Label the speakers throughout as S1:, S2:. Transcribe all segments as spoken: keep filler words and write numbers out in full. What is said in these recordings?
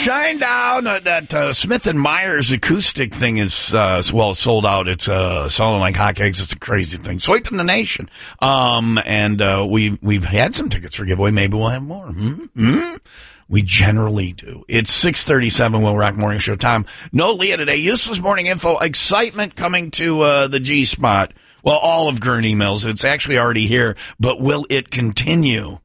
S1: shine down. Uh, that uh, Smith and Myers acoustic thing is, uh, well, sold out. It's uh, selling like hotcakes. It's a crazy thing. Sweeping the nation. Um, and uh, we've, we've had some tickets for giveaway. Maybe we'll have more. Mm-hmm. We generally do. It's six thirty-seven, Will Rock Morning Show time. No Leah today. Useless morning info. Excitement coming to uh, the G-Spot. Well, all of Gurney Mills. It's actually already here. But will it continue?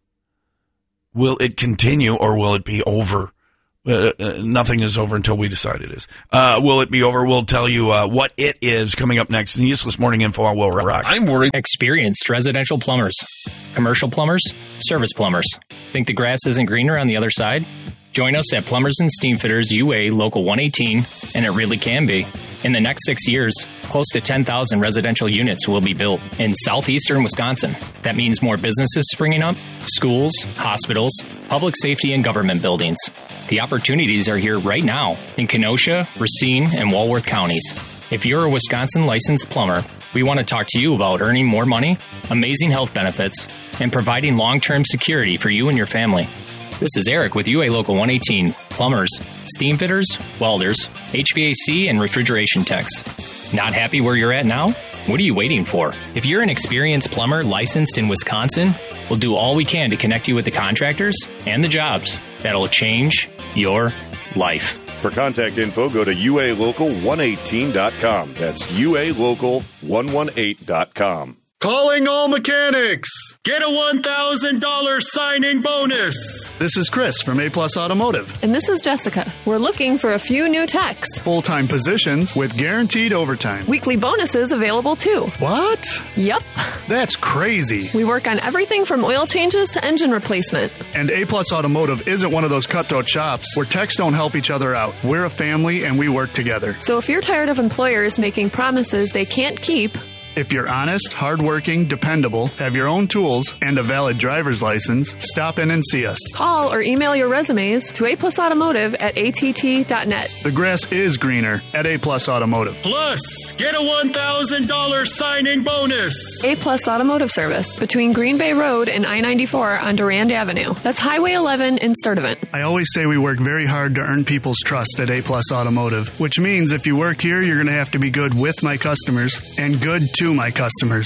S1: Will it continue or will it be over? Uh, uh, nothing is over until we decide it is. Uh, will it be over? We'll tell you uh, what it is coming up next. The Useless Morning Info on Will Rock.
S2: I'm worried.
S3: Experienced residential plumbers, commercial plumbers, service plumbers. Think the grass isn't greener on the other side? Join us at Plumbers and Steamfitters U A Local one eighteen, and it really can be. In the next six years, close to ten thousand residential units will be built in southeastern Wisconsin. That means more businesses springing up, schools, hospitals, public safety, and government buildings. The opportunities are here right now in Kenosha, Racine, and Walworth counties. If you're a Wisconsin licensed plumber, we want to talk to you about earning more money, amazing health benefits, and providing long-term security for you and your family. This is Eric with U A Local one eighteen. Plumbers, steam fitters, welders, H V A C, and refrigeration techs. Not happy where you're at now? What are you waiting for? If you're an experienced plumber licensed in Wisconsin, we'll do all we can to connect you with the contractors and the jobs that'll change your life.
S4: For contact info, go to U A local one eighteen dot com. That's U A local one eighteen dot com.
S5: Calling all mechanics. Get a one thousand dollars signing bonus.
S6: This is Chris from A Plus Automotive.
S7: And this is Jessica. We're looking for a few new techs.
S6: Full-time positions with guaranteed overtime.
S7: Weekly bonuses available too.
S6: What?
S7: Yep.
S6: That's crazy.
S7: We work on everything from oil changes to engine replacement.
S6: And A Plus Automotive isn't one of those cutthroat shops where techs don't help each other out. We're a family and we work together.
S7: So if you're tired of employers making promises they can't keep,
S6: if you're honest, hardworking, dependable, have your own tools, and a valid driver's license, stop in and see us.
S7: Call or email your resumes to A Plus Automotive at A T T dot net.
S6: The grass is greener at A Plus Automotive.
S5: Plus, get a one thousand dollars signing bonus.
S7: A Plus Automotive Service between Green Bay Road and I ninety-four on Durand Avenue. That's Highway eleven in Sturtevant.
S6: I always say we work very hard to earn people's trust at A Plus Automotive, which means if you work here, you're going to have to be good with my customers and good to my customers.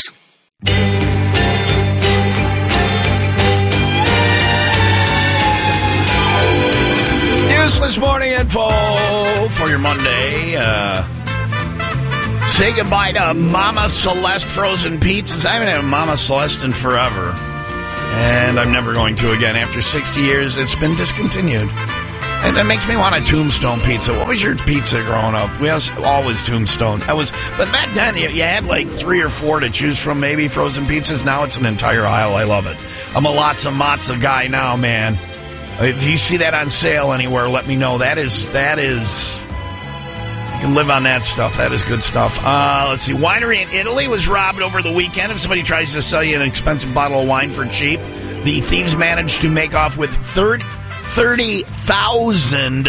S1: Useless morning info for your Monday. Uh, say goodbye to Mama Celeste frozen pizzas. I haven't had Mama Celeste in forever, and I'm never going to again. After sixty years, it's been discontinued. And that makes me want a Tombstone pizza. What was your pizza growing up? We was always Tombstone. That was, but back then you, you had like three or four to choose from, maybe frozen pizzas. Now it's an entire aisle. I love it. I'm a lots of matzo guy now, man. If you see that on sale anywhere, let me know. That is that is. You can live on that stuff. That is good stuff. Uh, let's see. Winery in Italy was robbed over the weekend. If somebody tries to sell you an expensive bottle of wine for cheap, the thieves managed to make off with thirty. thirty thousand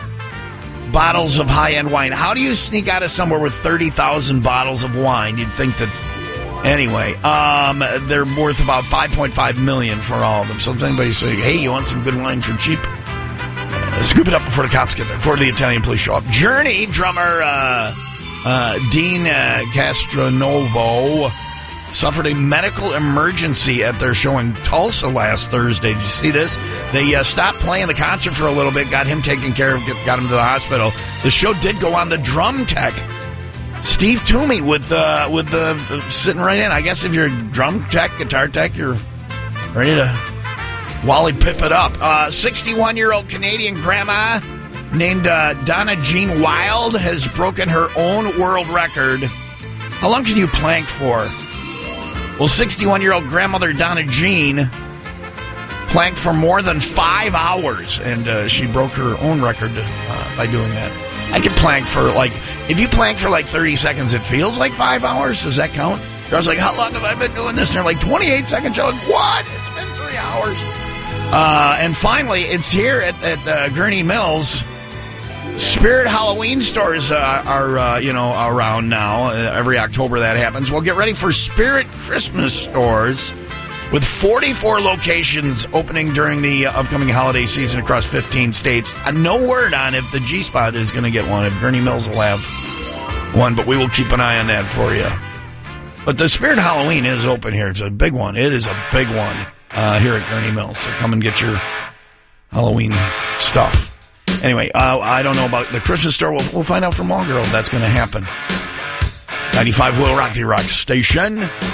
S1: bottles of high-end wine. How do you sneak out of somewhere with thirty thousand bottles of wine? You'd think that... Anyway, um, they're worth about five point five million dollars for all of them. So if anybody's saying, hey, you want some good wine for cheap? Uh, scoop it up before the cops get there, before the Italian police show up. Journey drummer uh, uh, Dean uh, Castronovo suffered a medical emergency at their show in Tulsa last Thursday. Did you see this? They uh, stopped playing the concert for a little bit, got him taken care of, got him to the hospital. The show did go on. The drum tech, Steve Toomey, with uh, with the uh, sitting right in. I guess if you're a drum tech, guitar tech, you're ready to Wally Pip it up. Uh, sixty-one-year-old Canadian grandma named uh, Donna Jean Wild has broken her own world record. How long can you plank for? Well, sixty-one-year-old grandmother Donna Jean planked for more than five hours, and uh, she broke her own record uh, by doing that. I can plank for, like, if you plank for, like, thirty seconds, it feels like five hours. Does that count? I was like, how long have I been doing this? And they're like, twenty-eight seconds. You're like, what? It's been three hours. Uh, and finally, it's here at, at uh, Gurney Mills. Spirit Halloween stores uh, are, uh, you know, around now. Uh, every October that happens. Well, get ready for Spirit Christmas stores. With forty-four locations opening during the upcoming holiday season across fifteen states, uh, no word on if the G-Spot is going to get one, if Gurney Mills will have one, but we will keep an eye on that for you. But the Spirit Halloween is open here. It's a big one. It is a big one uh, here at Gurney Mills. So come and get your Halloween stuff. Anyway, uh, I don't know about the Christmas store. We'll, we'll find out from Mall Girl if that's going to happen. ninety-five Will Rock the Rock Station.